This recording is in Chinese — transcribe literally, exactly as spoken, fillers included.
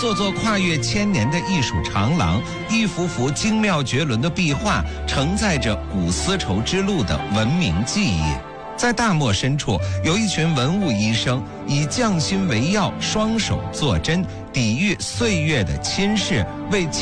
座座跨越千年的艺术长廊，一幅幅精妙绝伦的壁画，承载着古丝绸之路的文明记忆。在大漠深处，有一群文物医生，以匠心为药，双手作针，抵御岁月的侵蚀，为